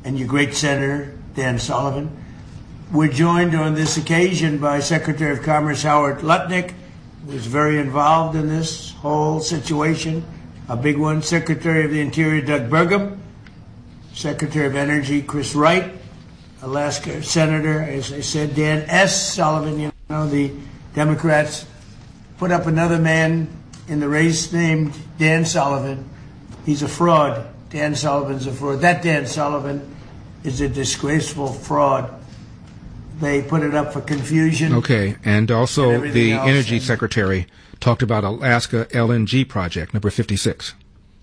and your great Senator, Dan Sullivan. We're joined on this occasion by Secretary of Commerce Howard Lutnick, who was very involved in this whole situation, a big one. Secretary of the Interior, Doug Burgum. Secretary of Energy, Chris Wright. Alaska Senator, as I said, Dan S. Sullivan. You know, the Democrats put up another man in the race named Dan Sullivan. He's a fraud. Dan Sullivan's a fraud. That Dan Sullivan is a disgraceful fraud. They put it up for confusion. Okay, and also the Energy Secretary talked about Alaska LNG project, number 56.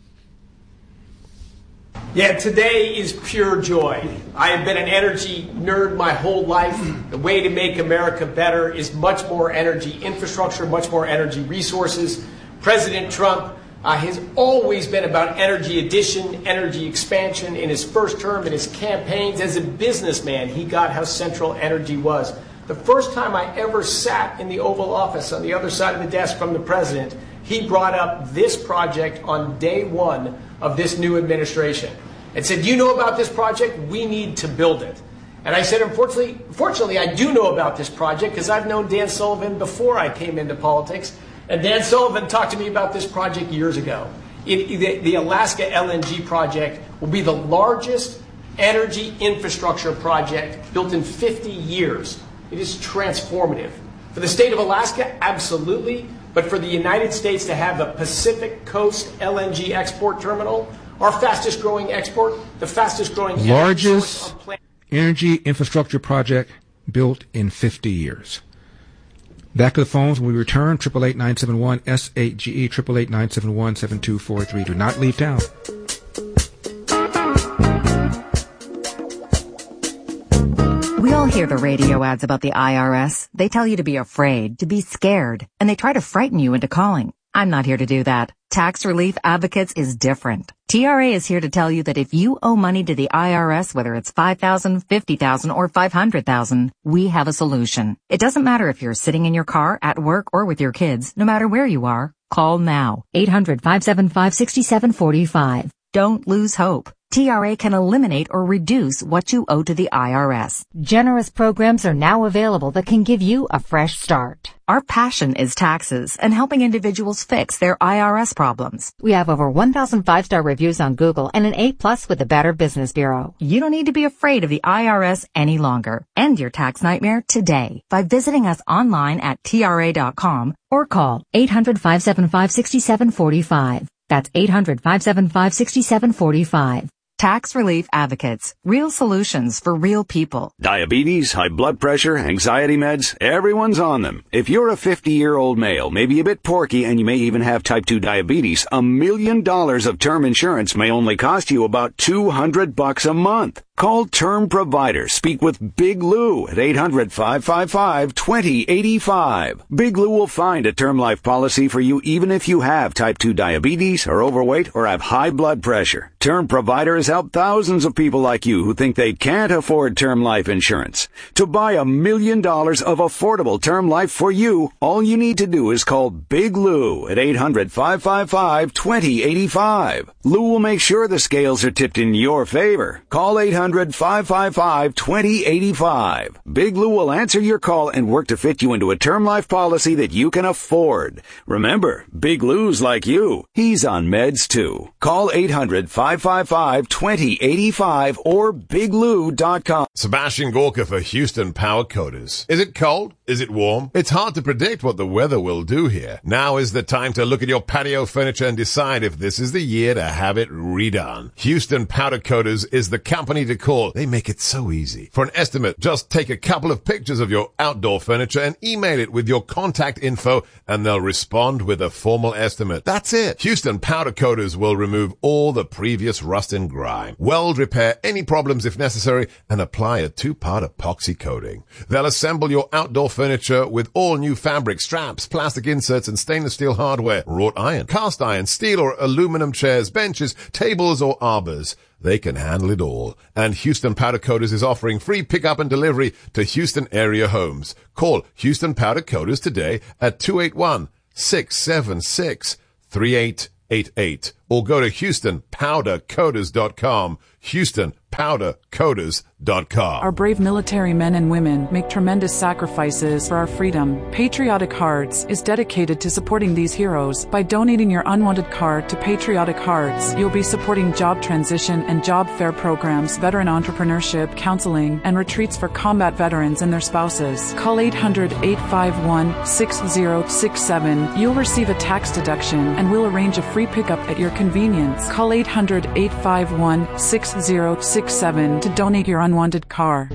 Yeah, today is pure joy. I have been an energy nerd my whole life. The way to make America better is much more energy infrastructure, much more energy resources. President Trump has always been about energy addition, energy expansion. In his first term, in his campaigns, as a businessman, he got how central energy was. The first time I ever sat in the Oval Office on the other side of the desk from the president, he brought up this project on day one of this new administration and said, "You know about this project? We need to build it." And I said, fortunately, I do know about this project because I've known Dan Sullivan before I came into politics. And Dan Sullivan talked to me about this project years ago. The Alaska LNG project will be the largest energy infrastructure project built in 50 years. It is transformative. For the state of Alaska, absolutely. But for the United States to have a Pacific Coast LNG export terminal, our fastest growing export, the fastest growing largest energy infrastructure project built in 50 years. Back to the phones when we return. 888-971-SAGE, 888-971-7243. Do not leave town. We all hear the radio ads about the IRS. They tell you to be afraid, to be scared, and they try to frighten you into calling. I'm not here to do that. Tax Relief Advocates is different. TRA is here to tell you that if you owe money to the IRS, whether it's $5,000, $50,000, or $500,000, we have a solution. It doesn't matter if you're sitting in your car, at work, or with your kids. No matter where you are, call now. 800-575-6745. Don't lose hope. TRA can eliminate or reduce what you owe to the IRS. Generous programs are now available that can give you a fresh start. Our passion is taxes and helping individuals fix their IRS problems. We have over 1,000 5-star reviews on Google and an A+ with the Better Business Bureau. You don't need to be afraid of the IRS any longer. End your tax nightmare today by visiting us online at TRA.com or call 800-575-6745. That's 800-575-6745. Tax Relief Advocates. Real solutions for real people. Diabetes, high blood pressure, anxiety meds, everyone's on them. If you're a 50-year-old male, maybe a bit porky, and you may even have type 2 diabetes, $1 million of term insurance may only cost you about $200 a month. Call Term Provider. Speak with Big Lou at 800-555-2085. Big Lou will find a term life policy for you even if you have type 2 diabetes, are overweight, or have high blood pressure. Term Provider has helped thousands of people like you who think they can't afford term life insurance. To buy $1 million of affordable term life for you, all you need to do is call Big Lou at 800-555-2085. Lou will make sure the scales are tipped in your favor. Call 800-555-2085. Big Lou will answer your call and work to fit you into a term life policy that you can afford. Remember, Big Lou's like you. He's on meds too. Call 800-555-2085 or biglou.com. Sebastian Gorka for Houston Power Coaters. Is it cold? Is it warm? It's hard to predict what the weather will do here. Now is the time to look at your patio furniture and decide if this is the year to have it redone. Houston Powder Coaters is the company to call. They make it so easy. For an estimate, just take a couple of pictures of your outdoor furniture and email it with your contact info, and they'll respond with a formal estimate. That's it. Houston Powder Coaters will remove all the previous rust and grime, weld repair any problems if necessary, and apply a 2-part epoxy coating. They'll assemble your outdoor furniture with all new fabric, straps, plastic inserts, and stainless steel hardware, wrought iron, cast iron, steel or aluminum chairs, benches, tables, or arbors. They can handle it all. And Houston Powder Coaters is offering free pickup and delivery to Houston area homes. Call Houston Powder Coaters today at 281-676-3888 or go to HoustonPowderCoders.com, HoustonPowderCoders.com. Our brave military men and women make tremendous sacrifices for our freedom. Patriotic Hearts is dedicated to supporting these heroes. By donating your unwanted card to Patriotic Hearts, you'll be supporting job transition and job fair programs, veteran entrepreneurship, counseling, and retreats for combat veterans and their spouses. Call 800-851-6067. You'll receive a tax deduction and we'll arrange a free pickup at your convenience. Call 800-851-6067 to donate your unwanted car.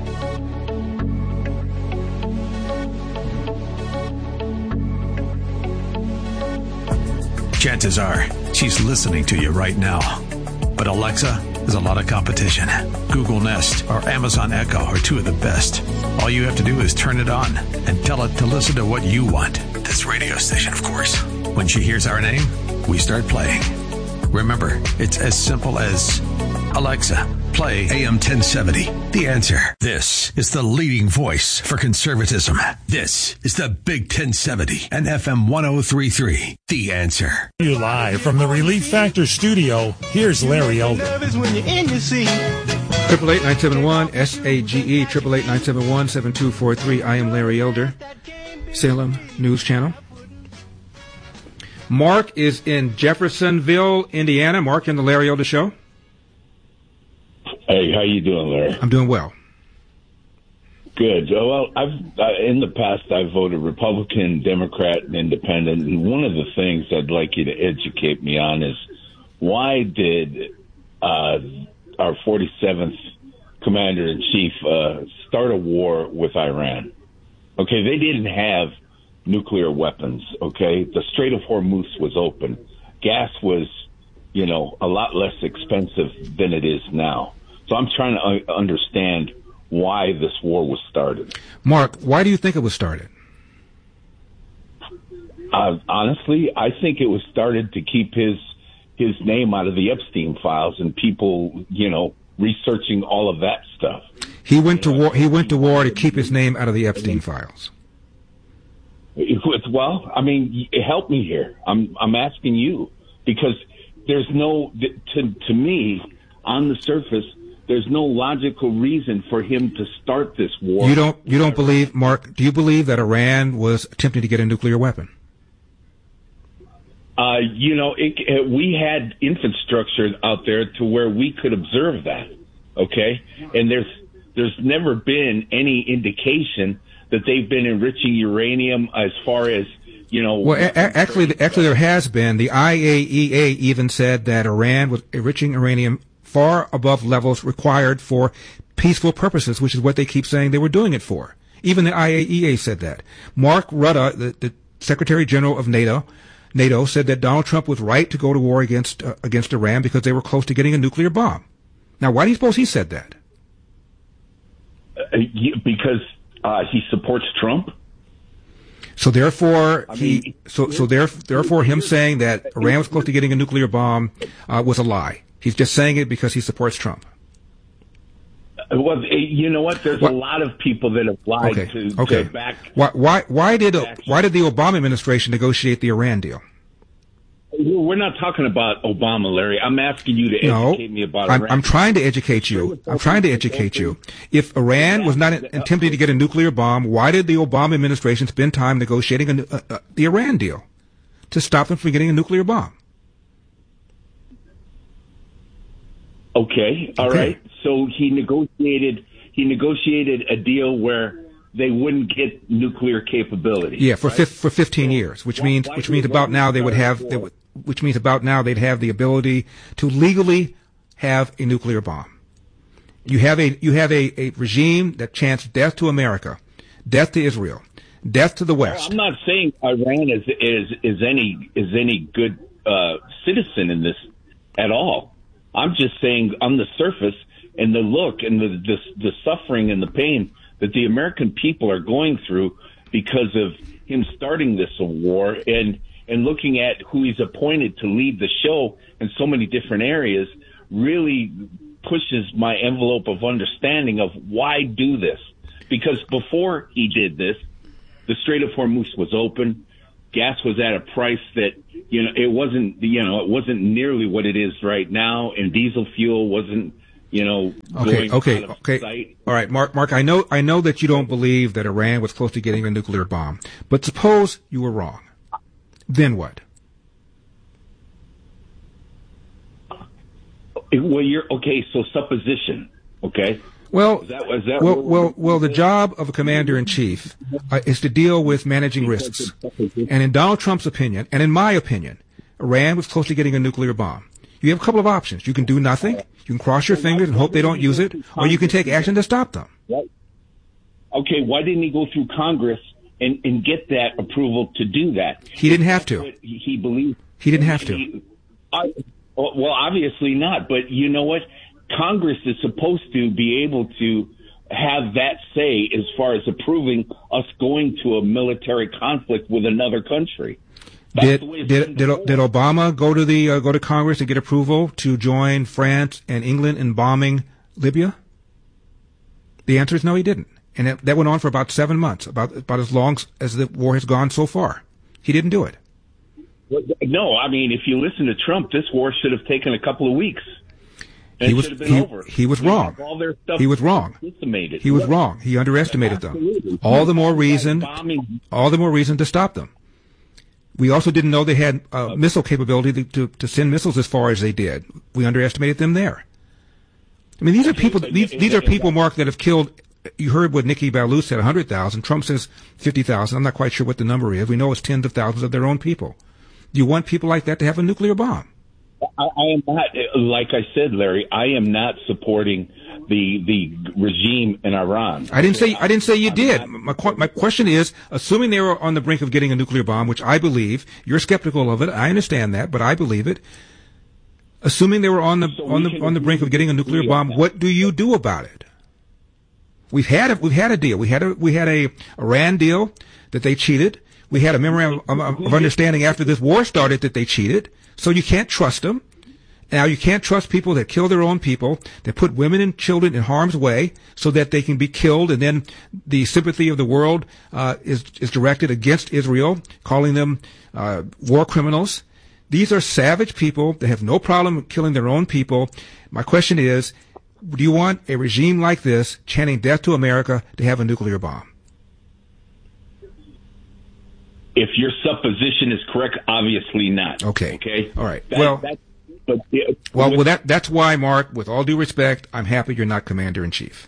Chances are she's listening to you right now. But Alexa is a lot of competition. Google Nest or Amazon Echo are two of the best. All you have to do is turn it on and tell it to listen to what you want. This radio station, of course. When she hears our name, we start playing. Remember, it's as simple as, Alexa, play AM 1070. The Answer. This is the leading voice for conservatism. This is the Big 1070 and FM 1033. The Answer. You live from the Relief Factor studio. Here's Larry Elder. 888-971-SAGE, 888-971-7243. I am Larry Elder, Salem News Channel. Mark is in Jeffersonville, Indiana. Mark, in the Larry Elder Show. Hey, how you doing, Larry? I'm doing well. Good. Well, in the past, I've voted Republican, Democrat, and Independent, and one of the things I'd like you to educate me on is why did our 47th Commander-in-Chief start a war with Iran? Okay, they didn't have nuclear weapons, okay? The Strait of Hormuz was open. Gas was, a lot less expensive than it is now. So I'm trying to understand why this war was started. Mark, why do you think it was started? Honestly, I think it was started to keep his name out of the Epstein files and people, researching all of that stuff. He went to war. He went to war to keep his name out of the Epstein files. Well, I mean, help me here. I'm asking you because there's no, to me, on the surface, there's no logical reason for him to start this war. You don't believe, Mark? Do you believe that Iran was attempting to get a nuclear weapon? We had infrastructure out there to where we could observe that. Okay, and there's never been any indication that they've been enriching uranium as far as, Well, actually, there has been. The IAEA even said that Iran was enriching uranium far above levels required for peaceful purposes, which is what they keep saying they were doing it for. Even the IAEA said that. Mark Rutte, the Secretary General of NATO said that Donald Trump was right to go to war against Iran because they were close to getting a nuclear bomb. Now, why do you suppose he said that? Because he supports Trump. So therefore, therefore, him saying that Iran was close to getting a nuclear bomb was a lie. He's just saying it because he supports Trump. Well, you know what? There's a lot of people that have lied to back. Why did the Obama administration negotiate the Iran deal? We're not talking about Obama, Larry. I'm asking you to educate me about Iran. I'm trying to educate you. If Iran was not attempting to get a nuclear bomb, why did the Obama administration spend time negotiating the Iran deal to stop them from getting a nuclear bomb? Okay, all right. So he negotiated a deal where they wouldn't get nuclear capability. Yeah, for 15 years, which means about now they'd have the ability to legally have a nuclear bomb. You have a regime that chants death to America, death to Israel, death to the West. Well, I'm not saying Iran is any good citizen in this at all. I'm just saying on the surface and the look and the suffering and the pain that the American people are going through because of him starting this war and looking at who he's appointed to lead the show in so many different areas really pushes my envelope of understanding of why do this. Because before he did this, the Strait of Hormuz was open. gas was at a price that, it wasn't nearly what it is right now, and diesel fuel wasn't, going out of sight. All right, Mark, I know that you don't believe that Iran was close to getting a nuclear bomb, but suppose you were wrong. Then what? Well, so supposition, okay? Well, the job of a commander-in-chief is to deal with managing risks. And in Donald Trump's opinion, and in my opinion, Iran was close to getting a nuclear bomb. You have a couple of options. You can do nothing. You can cross your fingers and hope they don't use it, or you can take action to stop them. Okay, why didn't he go through Congress and get that approval to do that? He didn't have to. He believed. He didn't have to. Well, obviously not. But you know what? Congress is supposed to be able to have that say as far as approving us going to a military conflict with another country. Did Obama go to Congress and get approval to join France and England in bombing Libya? The answer is no, he didn't. And that went on for about 7 months, about as long as the war has gone so far. He didn't do it. No, I mean, if you listen to Trump, this war should have taken a couple of weeks. He was wrong. He was wrong. He was wrong. He underestimated them. All the more reason to stop them. We also didn't know they had missile capability to send missiles as far as they did. We underestimated them there. I mean, these are people. These are people, Mark, that have killed. You heard what Nikki Ballou said, 100,000. Trump says 50,000. I'm not quite sure what the number is. We know it's tens of thousands of their own people. Do you want people like that to have a nuclear bomb? I am not, like I said, Larry, I am not supporting the regime in Iran. I didn't say you did. My question is, assuming they were on the brink of getting a nuclear bomb, which I believe, you're skeptical of it. I understand that, but I believe it. Assuming they were on the brink of getting a nuclear bomb, what do you do about it? We've had a deal. We had a Iran deal that they cheated. We had a memorandum of understanding after this war started that they cheated. So you can't trust them. Now you can't trust people that kill their own people, that put women and children in harm's way so that they can be killed, and then the sympathy of the world is directed against Israel, calling them war criminals. These are savage people that have no problem killing their own people. My question is, do you want a regime like this, chanting death to America, to have a nuclear bomb? If your supposition is correct, obviously not. Okay. All right. That's why, Mark, with all due respect, I'm happy you're not commander-in-chief.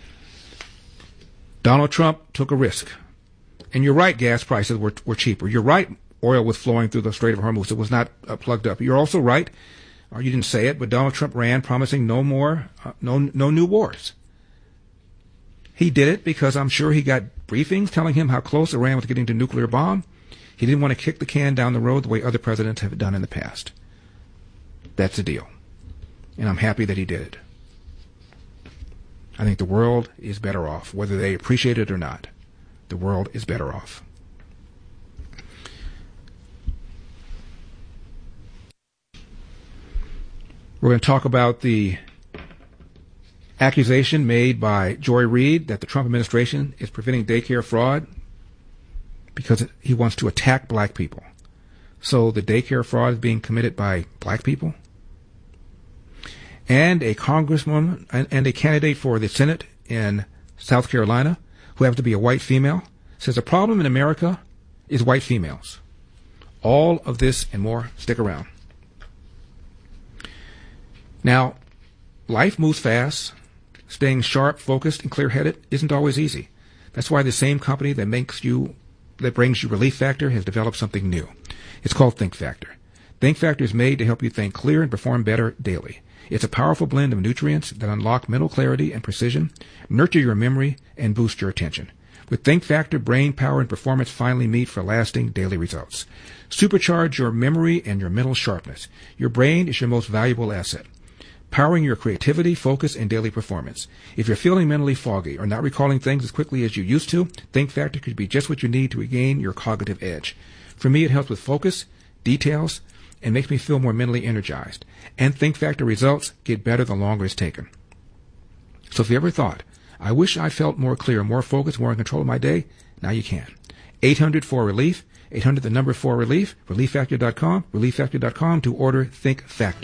Donald Trump took a risk. And you're right, gas prices were cheaper. You're right, oil was flowing through the Strait of Hormuz. It was not plugged up. You're also right, or you didn't say it, but Donald Trump ran promising no new wars. He did it because I'm sure he got briefings telling him how close Iran was getting to nuclear bomb. He didn't want to kick the can down the road the way other presidents have done in the past. That's the deal. And I'm happy that he did it. I think the world is better off, whether they appreciate it or not. The world is better off. We're going to talk about the accusation made by Joy Reid that the Trump administration is preventing daycare fraud because he wants to attack black people. So the daycare fraud is being committed by black people. And a congresswoman and a candidate for the Senate in South Carolina, who happens to be a white female, says the problem in America is white females. All of this and more. Stick around. Now, life moves fast. Staying sharp, focused, and clear-headed isn't always easy. That's why the same company that brings you Relief Factor has developed something new. It's called Think Factor. Think Factor is made to help you think clear and perform better daily. It's a powerful blend of nutrients that unlock mental clarity and precision, nurture your memory, and boost your attention. With Think Factor, brain power and performance finally meet for lasting daily results. Supercharge your memory and your mental sharpness. Your brain is your most valuable asset, powering your creativity, focus, and daily performance. If you're feeling mentally foggy or not recalling things as quickly as you used to, Think Factor could be just what you need to regain your cognitive edge. For me, it helps with focus, details, and makes me feel more mentally energized. And Think Factor results get better the longer it's taken. So if you ever thought, I wish I felt more clear, more focused, more in control of my day, now you can. 800-4-RELIEF 800 the number 4 relief, relieffactor.com, relieffactor.com to order Think Factor.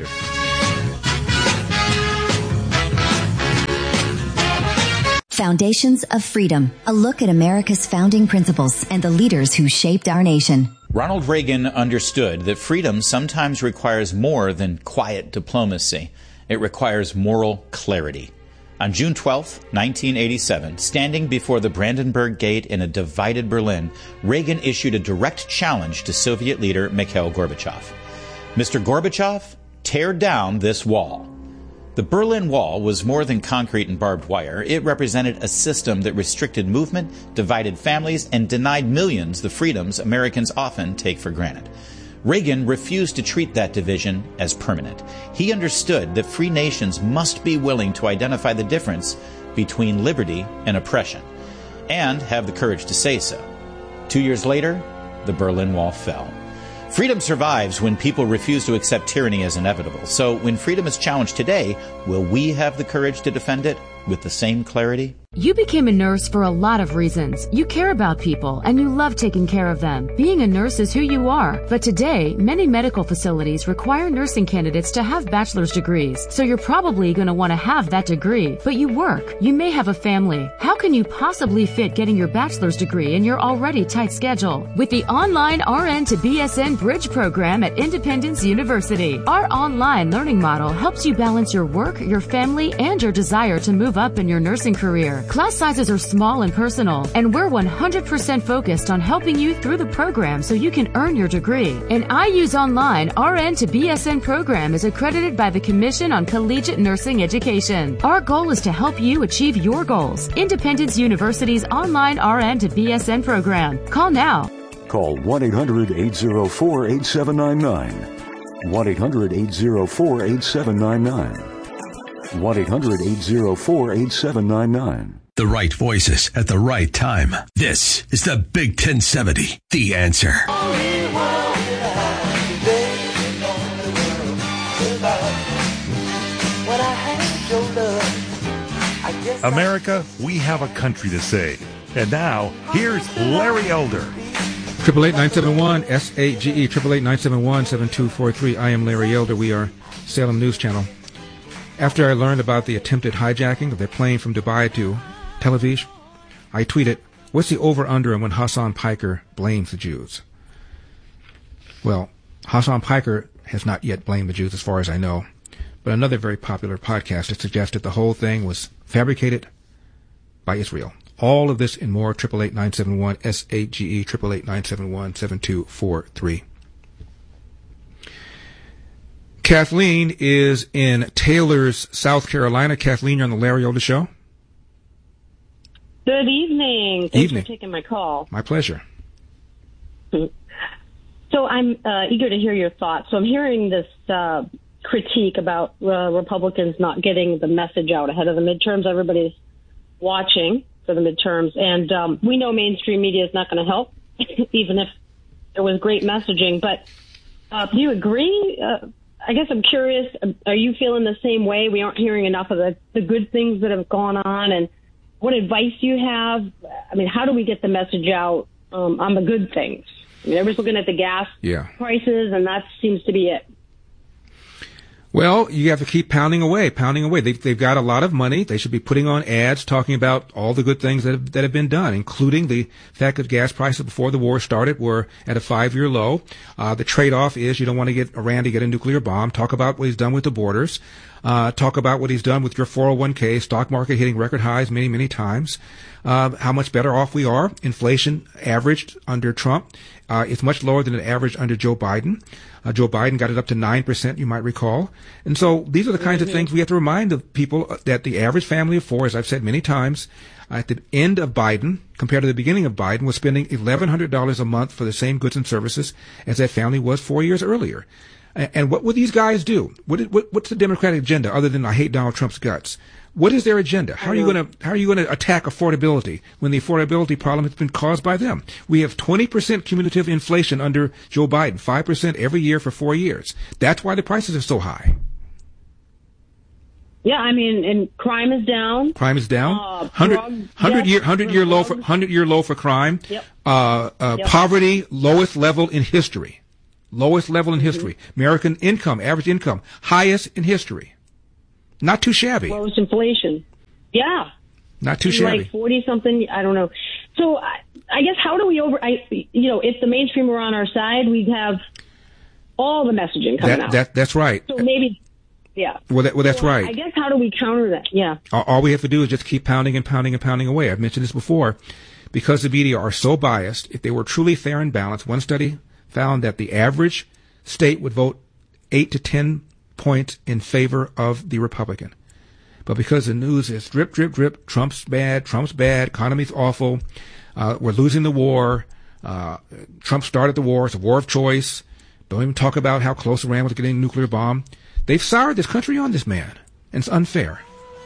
Foundations of Freedom, a look at America's founding principles and the leaders who shaped our nation. Ronald Reagan understood that freedom sometimes requires more than quiet diplomacy. It requires moral clarity. On June 12, 1987, standing before the Brandenburg Gate in a divided Berlin, Reagan issued a direct challenge to Soviet leader Mikhail Gorbachev. Mr. Gorbachev, tear down this wall. The Berlin Wall was more than concrete and barbed wire. It represented a system that restricted movement, divided families, and denied millions the freedoms Americans often take for granted. Reagan refused to treat that division as permanent. He understood that free nations must be willing to identify the difference between liberty and oppression, and have the courage to say so. 2 years later, the Berlin Wall fell. Freedom survives when people refuse to accept tyranny as inevitable. So when freedom is challenged today, will we have the courage to defend it with the same clarity? You became a nurse for a lot of reasons. You care about people and you love taking care of them. Being a nurse is who you are. But today, many medical facilities require nursing candidates to have bachelor's degrees. So you're probably going to want to have that degree. But you work. You may have a family. How can you possibly fit getting your bachelor's degree in your already tight schedule? With the online RN to BSN Bridge program at Independence University. Our online learning model helps you balance your work, your family, and your desire to move up in your nursing career. Class sizes are small and personal, and we're 100% focused on helping you through the program so you can earn your degree. An IU's online RN to BSN program is accredited by the Commission on Collegiate Nursing Education. Our goal is to help you achieve your goals. Independence University's online RN to BSN program. Call now. Call 1-800-804-8799. 1-800-804-8799. 1-800-804-8799. The right voices at the right time. This is the Big 1070, The Answer. America, we have a country to save. And now, here's Larry Elder. 888-971-SAGE, 888-971-7243. I am Larry Elder. We are Salem News Channel. After I learned about the attempted hijacking of their plane from Dubai to Tel Aviv, I tweeted, what's the over-under on when Hassan Piker blames the Jews? Well, Hassan Piker has not yet blamed the Jews as far as I know, but another very popular podcast has suggested the whole thing was fabricated by Israel. All of this and more, 888-971-SAGE, 888-971-7243. Kathleen is in Taylors, South Carolina. Kathleen, you're on the Larry Elder Show. Good evening. Thanks for taking my call. My pleasure. So I'm eager to hear your thoughts. So I'm hearing this critique about Republicans not getting the message out ahead of the midterms. Everybody's watching for the midterms. And we know mainstream media is not going to help, even if there was great messaging. But do you agree? I guess I'm curious, are you feeling the same way? We aren't hearing enough of the good things that have gone on, and what advice do you have? I mean, how do we get the message out on the good things? I mean, everybody's looking at the gas prices, and that seems to be it. Well, you have to keep pounding away. They've got a lot of money. They should be putting on ads talking about all the good things that have been done, including the fact that gas prices before the war started were at a 5-year low. The trade-off is you don't want to get Iran to get a nuclear bomb. Talk about what he's done with the borders. Talk about what he's done with your 401k, stock market hitting record highs many, many times. How much better off we are. Inflation averaged under Trump. It's much lower than it averaged under Joe Biden. Joe Biden got it up to 9%, you might recall. And so these are the kinds of things we have to remind the people that the average family of four, as I've said many times, at the end of Biden, compared to the beginning of Biden, was spending $1,100 a month for the same goods and services as that family was 4 years earlier. And what would these guys do? What's the Democratic agenda other than I hate Donald Trump's guts? What is their agenda? How are you going to attack affordability when the affordability problem has been caused by them? We have 20% cumulative inflation under Joe Biden, 5% every year for 4 years. That's why the prices are so high. Yeah, I mean, and crime is down. Crime is down. 100-year low for crime. Yep. Poverty, lowest level in history. Lowest level in history. American income, average income, highest in history. Not too shabby. Lowest inflation. Yeah. Not too shabby. Like 40-something, I don't know. So I guess how do we if the mainstream were on our side, we'd have all the messaging coming out. That's right. So maybe, yeah. Well, that's right. I guess how do we counter that? Yeah. All we have to do is just keep pounding and pounding and pounding away. I've mentioned this before. Because the media are so biased, if they were truly fair and balanced, one study found that the average state would vote 8 to 10 points in favor of the Republican. But because the news is drip, drip, drip, Trump's bad, economy's awful, we're losing the war, Trump started the war, it's a war of choice, don't even talk about how close Iran was to getting a nuclear bomb. They've soured this country on this man, and it's unfair.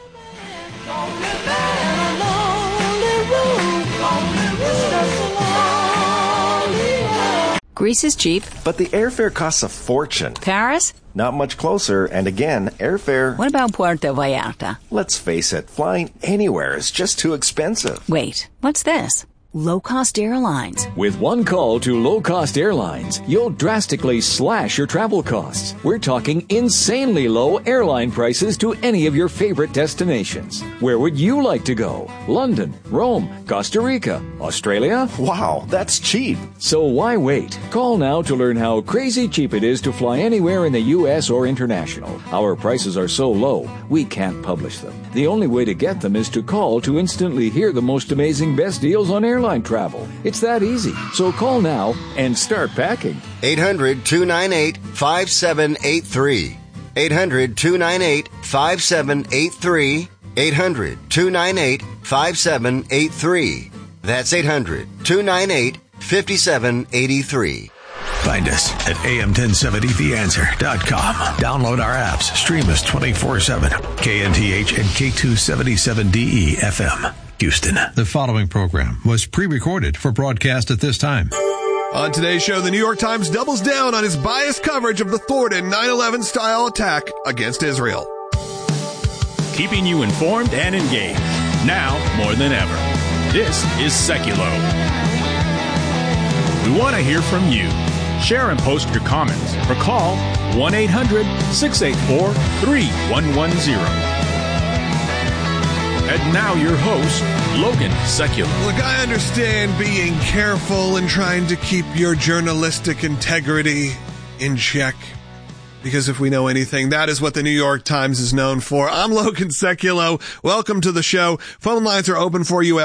Greece is cheap. But the airfare costs a fortune. Paris? Not much closer, and again, airfare... What about Puerto Vallarta? Let's face it, flying anywhere is just too expensive. Wait, what's this? Low-cost airlines. With one call to low-cost airlines, you'll drastically slash your travel costs. We're talking insanely low airline prices to any of your favorite destinations. Where would you like to go? London, Rome, Costa Rica, Australia? Wow, that's cheap. So why wait? Call now to learn how crazy cheap it is to fly anywhere in the U.S. or international. Our prices are so low, we can't publish them. The only way to get them is to call to instantly hear the most amazing best deals on airline travel. It's that easy. So call now and start packing. 800-298-5783. 800-298-5783. 800-298-5783. That's 800-298-5783. Find us at am1070theanswer.com. Download our apps. Stream us 24/7. KNTH and K277DE FM. Houston. The following program was pre-recorded for broadcast at this time. On today's show, the New York Times doubles down on its biased coverage of the thwarted 9/11 style attack against Israel. Keeping you informed and engaged. Now more than ever. This is Seculo. We want to hear from you. Share and post your comments or call 1-800-684-3110. And now your host, Logan Secular. Look, I understand being careful and trying to keep your journalistic integrity in check. Because if we know anything, that is what the New York Times is known for. I'm Logan Seculo. Welcome to the show. Phone lines are open for you at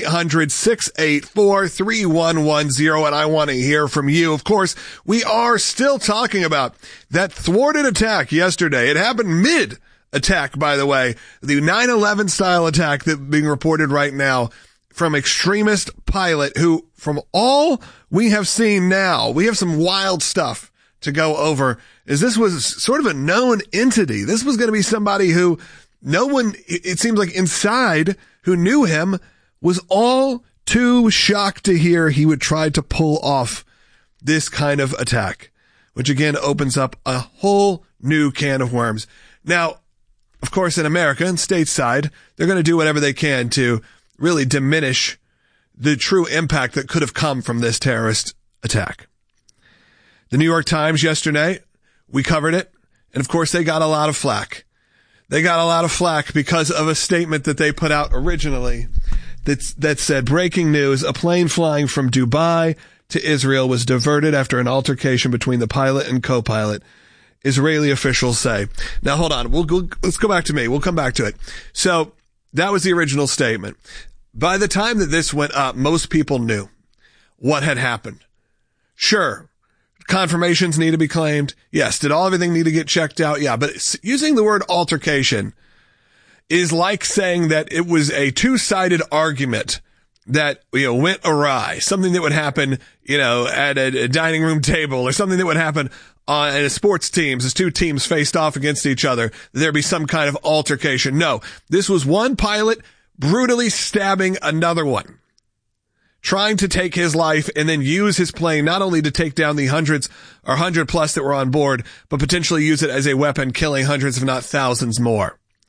1-800-684-3110, and I want to hear from you. Of course, we are still talking about that thwarted attack yesterday. It happened mid-attack, by the way. The 9/11 style attack that's being reported right now from extremist pilot who, from all we have seen now, we have some wild stuff to go over, is this was sort of a known entity. This was going to be somebody who no one, it seems like inside, who knew him was all too shocked to hear he would try to pull off this kind of attack, which again opens up a whole new can of worms. Now, of course, in America and stateside, they're going to do whatever they can to really diminish the true impact that could have come from this terrorist attack. The New York Times yesterday, we covered it, and of course they got a lot of flack. They got a lot of flack because of a statement that they put out originally that said, breaking news, a plane flying from Dubai to Israel was diverted after an altercation between the pilot and co-pilot, Israeli officials say. Now hold on, let's go back to me. We'll come back to it. So that was the original statement. By the time that this went up, most people knew what had happened. Sure. Confirmations need to be claimed. Yes. Did everything need to get checked out? Yeah. But using the word altercation is like saying that it was a two-sided argument that, went awry. Something that would happen, at a dining room table, or something that would happen at a sports teams as two teams faced off against each other. There'd be some kind of altercation. No, this was one pilot brutally stabbing another one, trying to take his life and then use his plane not only to take down the 100 plus that were on board, but potentially use it as a weapon, killing hundreds if not thousands more.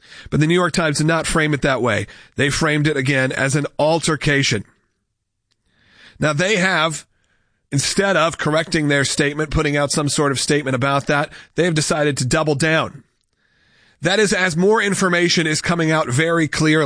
But the New York Times did not frame it that way. They framed it again as an altercation. Now they have, instead of correcting their statement, putting out some sort of statement about that, they have decided to double down. That is, as more information is coming out very clearly.